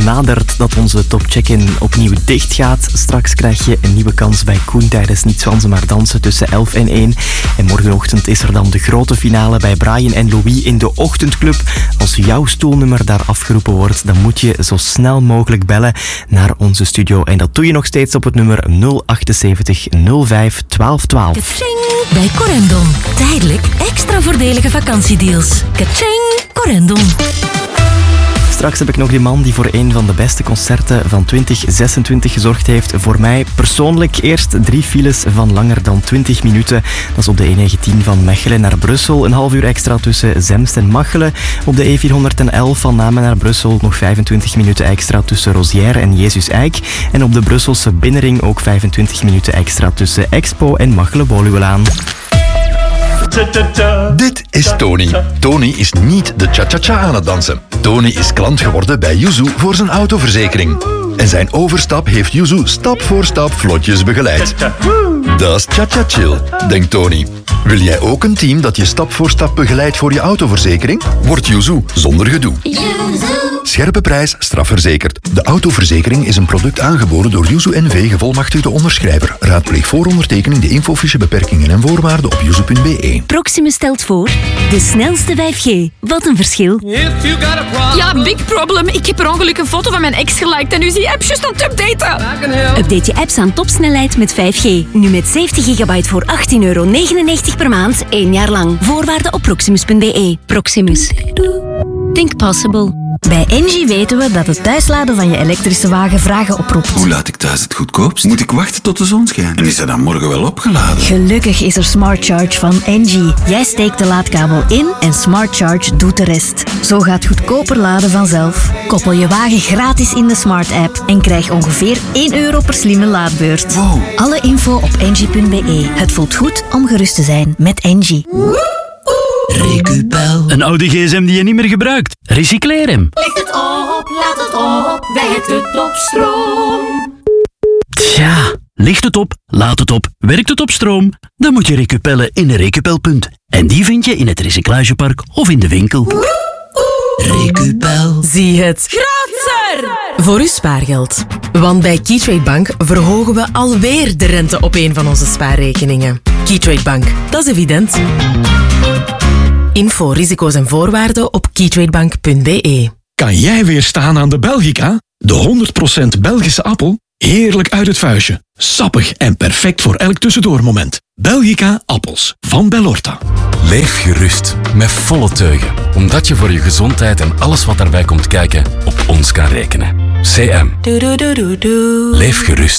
nadert dat onze top check-in opnieuw dicht gaat. Straks krijg je een nieuwe kans bij Koen tijdens Niet Zwansen maar Dansen tussen 11 en 1. En morgenochtend is er dan de grote finale bij Brian en Louis in de Ochtendclub. Als jouw stoelnummer daar afgeroepen wordt, dan moet je zo snel mogelijk bellen naar onze studio. En dat doe je nog steeds op het nummer 078 05 1212. Kaching! Bij Corendon. Tijdelijk extra voordelige vakantiedeals. Kaching! Corendon. Straks heb ik nog die man die voor een van de beste concerten van 2026 gezorgd heeft. Voor mij persoonlijk eerst 3 files van langer dan 20 minuten. Dat is op de E19 van Mechelen naar Brussel. Een half uur extra tussen Zemst en Machelen. Op de E411 van Namen naar Brussel nog 25 minuten extra tussen Rosière en Jezus Eik. En op de Brusselse binnenring ook 25 minuten extra tussen Expo en Machelen-Woluwelaan. Dit is Tony. Tony is niet de cha-cha-cha aan het dansen. Tony is klant geworden bij Yuzu voor zijn autoverzekering. En zijn overstap heeft Yuzu stap voor stap vlotjes begeleid. Dat is cha-cha-chill, denkt Tony. Wil jij ook een team dat je stap voor stap begeleidt voor je autoverzekering? Word Yuzu zonder gedoe. Scherpe prijs, strafverzekerd. De autoverzekering is een product aangeboden door Yuzu NV, gevolmachtigde onderschrijver. Raadpleeg voor ondertekening de infofiche beperkingen en voorwaarden op yuzu.be. Proximus stelt voor de snelste 5G. Wat een verschil. Ja, big problem. Ik heb per ongeluk een foto van mijn ex geliked en nu is die app juist aan het updaten. Update je apps aan topsnelheid met 5G. Nu met 70 gigabyte voor €18,99 per maand, 1 jaar lang. Voorwaarden op proximus.be. Proximus. Think possible. Bij Engie weten we dat het thuisladen van je elektrische wagen vragen oproept. Hoe laat ik thuis het goedkoopst? Moet ik wachten tot de zon schijnt? En is hij dan morgen wel opgeladen? Gelukkig is er Smart Charge van Engie. Jij steekt de laadkabel in en Smart Charge doet de rest. Zo gaat goedkoper laden vanzelf. Koppel je wagen gratis in de Smart app en krijg ongeveer €1 per slimme laadbeurt. Wow. Alle info op engie.be. Het voelt goed om gerust te zijn met Engie. Recupel. Een oude gsm die je niet meer gebruikt. Recycleer hem. Licht het op, laat het op, werkt het op stroom. Tja, licht het op, laat het op, werkt het op stroom? Dan moet je recupellen in een recupelpunt. En die vind je in het recyclagepark of in de winkel. Recupel. Zie het groter voor uw spaargeld. Want bij Keytrade Bank verhogen we alweer de rente op een van onze spaarrekeningen. Keytrade Bank, dat is evident. Info, risico's en voorwaarden op keytradebank.be. Kan jij weer staan aan de Belgica? De 100% Belgische appel? Heerlijk uit het vuistje. Sappig en perfect voor elk tussendoormoment. Belgica appels van Bellorta. Leef gerust, met volle teugen. Omdat je voor je gezondheid en alles wat daarbij komt kijken op ons kan rekenen. CM. Leef gerust.